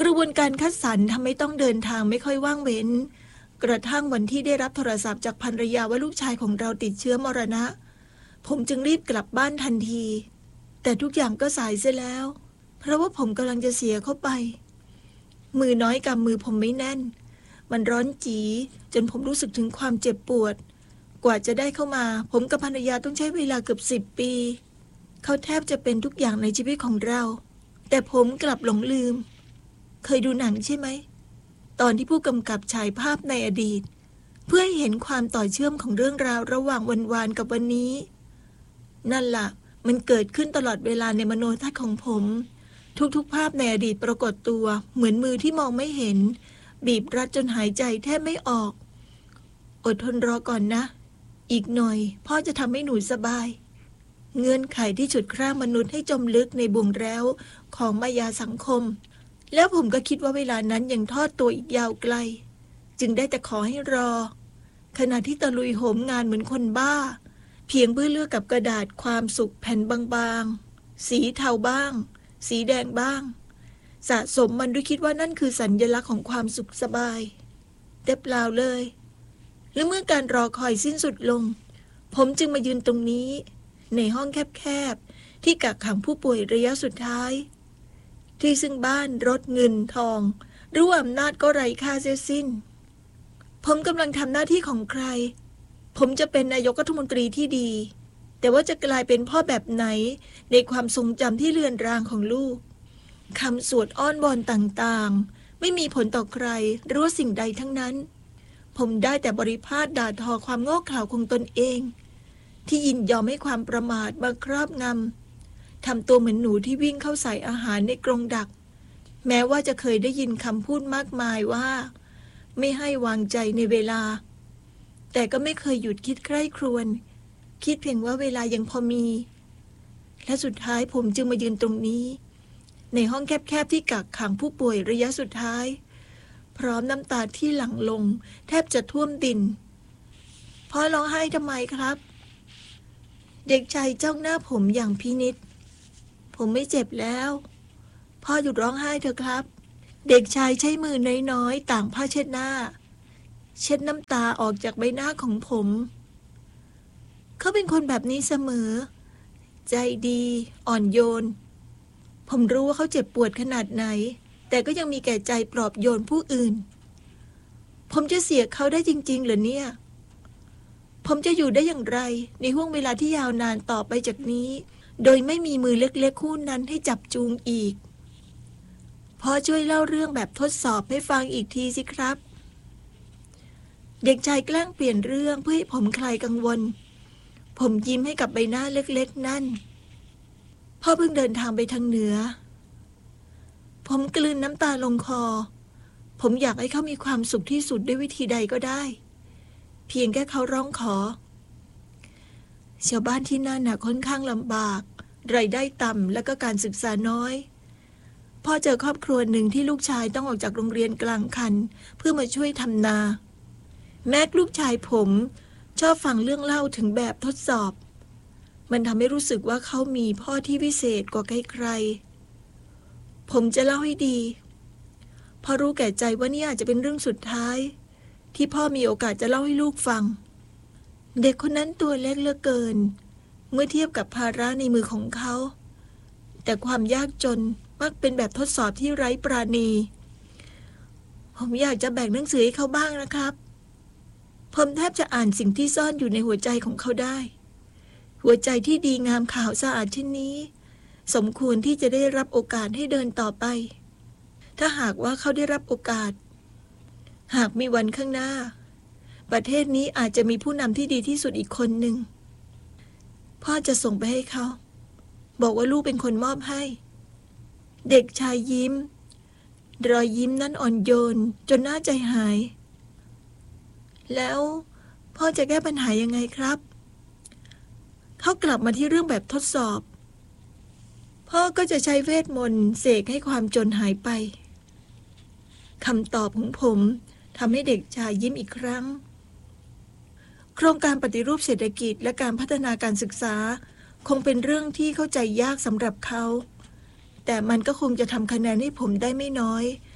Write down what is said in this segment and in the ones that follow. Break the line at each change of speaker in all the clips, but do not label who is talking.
กระบวนการคัดสรรทำให้ต้องเดินทางไม่ค่อยว่างเว้นกระทั่งวันที่ได้รับโทรศัพท์จากภรรยาว่าลูกชายของเราติดเชื้อมรณะผมจึงรีบกลับบ้านทันทีแต่ทุกอย่างก็สายเสียแล้วเพราะว่าผมกำลังจะเสียเข้าไปมือน้อยกำมือผมไม่แน่นมันร้อนจี๋จนผมรู้สึกถึงความเจ็บปวดกว่าจะได้เข้ามาผมกับภรรยาต้องใช้เวลาเกือบ10 ปีเขาแทบจะเป็นทุกอย่างในชีวิตของเราแต่ผมกลับหลงลืมเคยดูหนังใช่ไหมตอนที่ผู้กำกับฉายภาพในอดีตเพื่อให้เห็นความต่อเชื่อมของเรื่องราวระหว่างวันวานกับวันนี้นั่นล่ะมันเกิดขึ้นตลอดเวลาในมโนทัศน์ของผมทุกๆภาพในอดีตปรากฏตัวเหมือนมือที่มองไม่เห็นบีบรัดจนหายใจแทบไม่ออกอดทนรอก่อนนะอีกหน่อยพ่อจะทำให้หนูสบายเงื่อนไขที่ฉุดคร่ามนุษย์ให้จมลึกในบ่วงแร้วของมายาสังคมแล้วผมก็คิดว่าเวลานั้นยังทอดตัวอีกยาวไกลจึงได้แต่ขอให้รอขณะที่ตะลุยโหมงานเหมือนคนบ้าเพียงเพื่อเลือกกับกระดาษความสุขแผ่นบางๆสีเทาบ้างสีแดงบ้างสะสมมันด้วยคิดว่านั่นคือสัญลักษณ์ของความสุขสบายแต่เปล่าเลยและเมื่อการรอคอยสิ้นสุดลงผมจึงมายืนตรงนี้ในห้องแคบๆที่กักขังผู้ป่วยระยะสุดท้ายที่ซึ่งบ้านรถเงินทองหรือว่าอำนาจก็ไร้ค่าเสียสิ้นผมกำลังทำหน้าที่ของใครผมจะเป็นนายกรัฐมนตรีที่ดีแต่ว่าจะกลายเป็นพ่อแบบไหนในความทรงจำที่เลือนรางของลูกคำสวดอ้อนวอนต่างๆไม่มีผลต่อใครหรือว่าสิ่งใดทั้งนั้นผมได้แต่บริพาทด่าทอความโง่เขลาของตนเองที่ยินยอมให้ความประมาทมาครอบงำทำตัวเหมือนหนูที่วิ่งเข้าใส่อาหารในกรงดักแม้ว่าจะเคยได้ยินคำพูดมากมายว่าไม่ให้วางใจในเวลาแต่ก็ไม่เคยหยุดคิดใคร่ครวญคิดเพียงว่าเวลายังพอมีและสุดท้ายผมจึงมายืนตรงนี้ในห้องแคบๆที่กักขังผู้ป่วยระยะสุดท้ายพร้อมน้ำตาที่หลั่งลงแทบจะท่วมดินพ่อร้องไห้ทำไมครับเด็กชายจ้องหน้าผมอย่างพินิจผมไม่เจ็บแล้วพ่อหยุดร้องไห้เถอะครับเด็กชายใช้มือน้อยๆต่างผ้าเช็ดหน้าเช็ดน้ำตาออกจากใบหน้าของผมเขาเป็นคนแบบนี้เสมอใจดีอ่อนโยนผมรู้ว่าเขาเจ็บปวดขนาดไหนแต่ก็ยังมีแก่ใจปลอบโยนผู้อื่นผมจะเสียเขาได้จริงๆเหรอเนี่ยผมจะอยู่ได้อย่างไรในห้วงเวลาที่ยาวนานต่อไปจากนี้โดยไม่มีมือเล็กๆคู่นั้นให้จับจูงอีกพ่อช่วยเล่าเรื่องแบบทดสอบให้ฟังอีกทีสิครับเด็กชายแกล้งเปลี่ยนเรื่องเพื่อให้ผมคลายกังวลผมยิ้มให้กับใบหน้าเล็กๆนั่นพ่อเพิ่งเดินทางไปทางเหนือผมกลืนน้ำตาลงคอผมอยากให้เขามีความสุขที่สุดด้วยวิธีใดก็ได้เพียงแค่เขาร้องขอชาวบ้านที่นั่นน่ะค่อนข้างลำบากรายได้ต่ำและก็การศึกษาน้อยพ่อเจอครอบครัวหนึ่งที่ลูกชายต้องออกจากโรงเรียนกลางคันเพื่อมาช่วยทำนาแม้ลูกชายผมชอบฟังเรื่องเล่าถึงแบบทดสอบมันทำให้รู้สึกว่าเขามีพ่อที่วิเศษกว่าใครๆผมจะเล่าให้ดีพอรู้แก่ใจว่านี่อาจจะเป็นเรื่องสุดท้ายที่พ่อมีโอกาสจะเล่าให้ลูกฟังเด็กคนนั้นตัวเล็กเหลือเกินเมื่อเทียบกับภาระในมือของเขาแต่ความยากจนมักเป็นแบบทดสอบที่ไร้ปราณีผมอยากจะแบ่งหนังสือให้เขาบ้างนะครับผมแทบจะอ่านสิ่งที่ซ่อนอยู่ในหัวใจของเขาได้หัวใจที่ดีงามขาวสะอาดเช่นนี้สมควรที่จะได้รับโอกาสให้เดินต่อไปถ้าหากว่าเขาได้รับโอกาสหากมีวันข้างหน้าประเทศนี้อาจจะมีผู้นำที่ดีที่สุดอีกคนหนึ่งพ่อจะส่งไปให้เขาบอกว่าลูกเป็นคนมอบให้เด็กชายยิ้มรอยยิ้มนั้นอ่อนโยนจนน่าใจหายแล้วพ่อจะแก้ปัญหายังไงครับเขากลับมาที่เรื่องแบบทดสอบพ่อก็จะใช้เวทมนต์เสกให้ความจนหายไปคำตอบของผมทำให้เด็กชายยิ้มอีกครั้งโครงการปฏิรูปเศรษฐกิจและการพัฒนาการศึกษาคงเป็นเรื่องที่เข้าใจยากสำหรับเขาแต่มันก็คงจะทำคะแนนให้ผมได้ไม่น้อย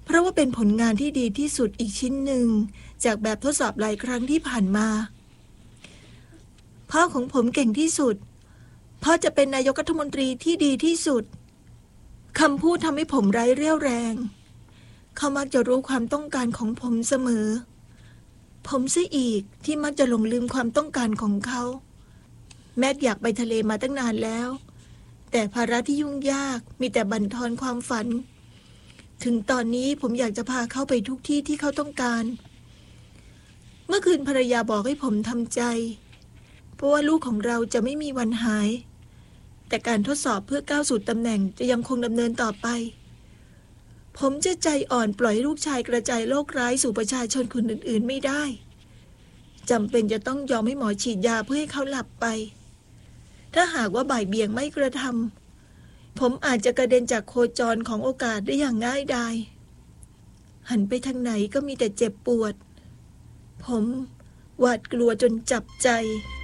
เพราะว่าเป็นผลงานที่ดีที่สุดอีกชิ้นหนึ่งจากแบบทดสอบหลายครั้งที่ผ่านมาพ่อของผมเก่งที่สุดพ่อจะเป็นนายกรัฐมนตรีที่ดีที่สุดคำพูดทำให้ผมไร้เรี่ยวแรงเขามักจะรู้ความต้องการของผมเสมอผมซะอีกที่มักจะหลงลืมความต้องการของเขาแม็กอยากไปทะเลมาตั้งนานแล้วแต่ภาระที่ยุ่งยากมีแต่บั่นทอนความฝันถึงตอนนี้ผมอยากจะพาเขาไปทุกที่ที่เขาต้องการเมื่อคืนภรรยาบอกให้ผมทำใจเพราะว่าลูกของเราจะไม่มีวันหายแต่การทดสอบเพื่อก้าวสู่ตำแหน่งจะยังคงดำเนินต่อไปผมจะใจอ่อนปล่อยให้ลูกชายกระจายโรคร้ายสู่ประชาชนคนอื่นๆไม่ได้จำเป็นจะต้องยอมให้หมอฉีดยาเพื่อให้เขาหลับไปถ้าหากว่าบ่ายเบี่ยงไม่กระทำผมอาจจะกระเด็นจากโคจรของโอกาสได้อย่างง่ายดายหันไปทางไหนก็มีแต่เจ็บปวดผมหวาดกลัวจนจับใจ